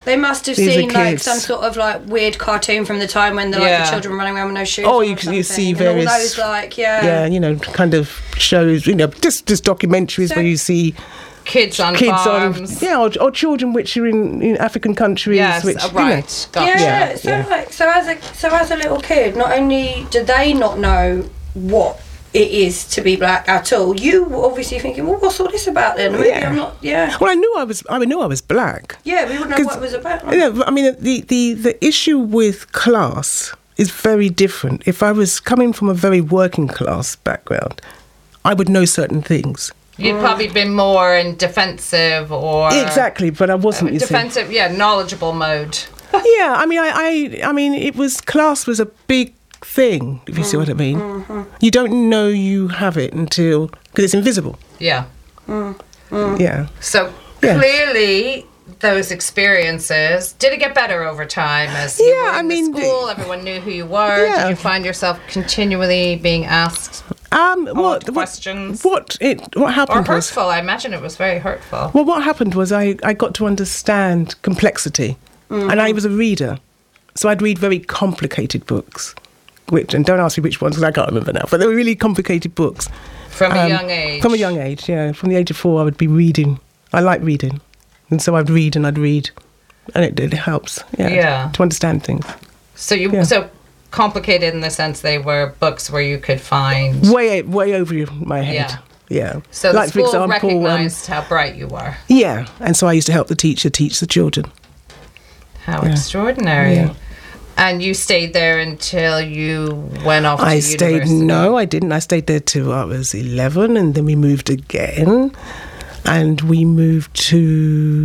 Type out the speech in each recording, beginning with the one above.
They must have These are seen like kids. some sort of like weird cartoon from the time when the like the children running around with no shoes. Oh, on you or can- you something. see And various- all those like kind of shows, just documentaries So- where you see Kids on kids farms. or children which are in African countries. Yes, which, right. Gotcha. Yeah, Yeah, so as a little kid, not only do they not know what it is to be black at all, you were obviously thinking, well, what's all this about then? Maybe Yeah. I'm not. Yeah. Well, I knew I was black. Yeah, we wouldn't know what it was about. Right? Yeah, I mean, the issue with class is very different. If I was coming from a very working class background, I would know certain things. You'd probably been more in defensive or Exactly, but I wasn't. You see. defensive, knowledgeable mode. Yeah, I mean, I mean, class was a big thing. If you see what I mean, you don't know you have it until because it's invisible. Yeah. Yeah. So Yes. clearly, those experiences did it get better over time as you Yeah, were I in mean, the school? Everyone knew who you were. Yeah. Did you find yourself continually being asked questions? What Or happened was hurtful? I imagine it was very hurtful. well, what happened was I got to understand complexity, and I was a reader, so I'd read very complicated books. And don't ask me which ones because I can't remember now, but they were really complicated books. From a young age. From a young age, yeah. From the age of 4, I would be reading. I like reading, and so I'd read, and it helps, Yeah. to understand things. So Yeah. so complicated in the sense they were books where you could find. Way over my head. Yeah. So the school recognised how bright you were. Yeah, and so I used to help the teacher teach the children. How extraordinary. Yeah. And you stayed there until you went off to I university? stayed. No, I didn't. I stayed there till I was 11, and then we moved again, and we moved to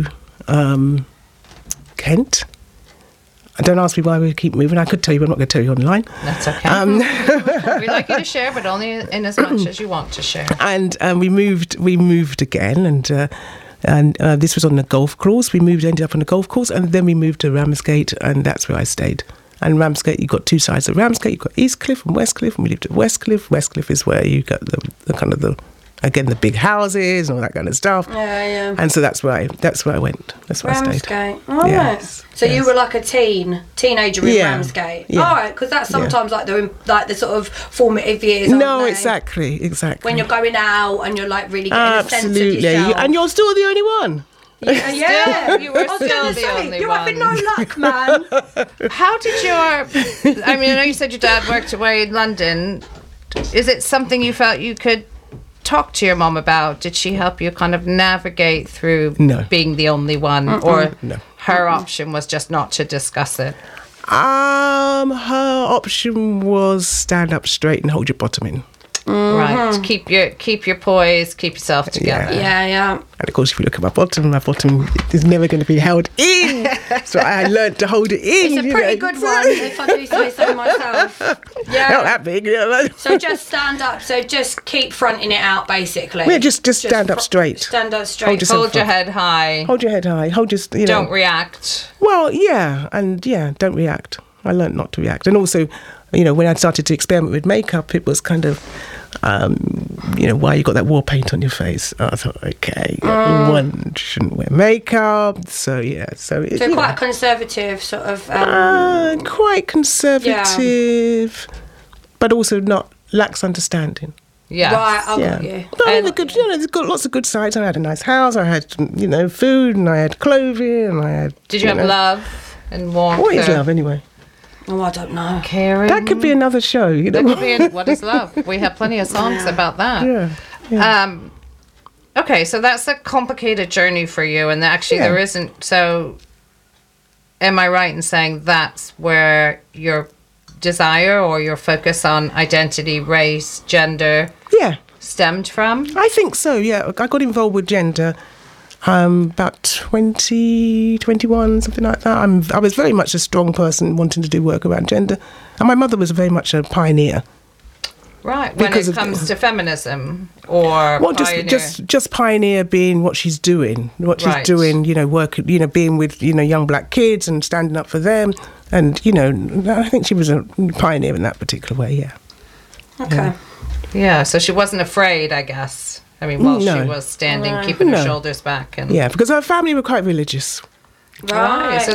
Kent. Don't ask me why we keep moving. I could tell you, but I'm not going to tell you online. That's okay. We'd like you to share, but only in as much as you want to share. And we moved again, and this was on the golf course. Ended up on the golf course, and then we moved to Ramsgate, and that's where I stayed. And Ramsgate, you've got two sides of Ramsgate. You've got East Cliff and West Cliff, and we lived at West Cliff. West Cliff is where you got the kind of the big houses and all that kind of stuff. Yeah. And so that's where I went. That's where I stayed. Ramsgate. Oh, Yes, So you yes. were like a teenager in Yeah, Ramsgate. yeah. All right, because that's sometimes like the sort of formative years. aren't No, they? exactly. When you're going out and you're like really getting a sense of Absolutely, yourself. and you're still the only one. Yeah, You were I was still gonna the say, only you're one. having no luck, man. How did I know you said your dad worked away in London. Is it something you felt you could talk to your mum about? Did she help you kind of navigate through No. being the only one? Or No. her option was just not to discuss it? Her option was stand up straight and hold your bottom in. Right. Keep your poise, keep yourself together. Yeah. And of course, if you look at my bottom is never going to be held in. So I learned to hold it in. It's a pretty good one, if I do say so myself. Not Yeah. that big. Yeah, So just stand up. So just keep fronting it out, basically. Yeah, just stand up straight. Stand up straight. Hold yourself Hold your up. head high. Hold your head high. Don't react. Well, yeah, don't react. I learned not to react. And also, when I started to experiment with makeup, it was kind of, why you got that war paint on your face? I thought, okay, one shouldn't wear makeup. So, yeah. So quite conservative, sort of. quite conservative, but also not lacks understanding. Yeah. Right, I'll Yeah. got you. But And- there's got lots of good sides. I had a nice house. I had, food, and I had clothing, and I had. Did you have love and warmth? What is love anyway? Oh, I don't know. Caring. That could be another show. That could be what is love? We have plenty of songs about that. Yeah. Okay, so that's a complicated journey for you, and actually Yeah. there isn't. So, am I right in saying that's where your desire or your focus on identity, race, gender Yeah. stemmed from? I think so, yeah. I got involved with gender about 20, 21, something like that. I was very much a strong person wanting to do work around gender. And my mother was very much a pioneer. Right, when Because it of- comes to feminism or Well, pioneer. just pioneer being what she's doing. What she's Right. doing, work, being with, young black kids and standing up for them. And, I think she was a pioneer in that particular way, yeah. Okay. Yeah, so she wasn't afraid, I guess. I mean, while No. she was standing, keeping her No. shoulders back. And Yeah, because her family were quite religious. Right. So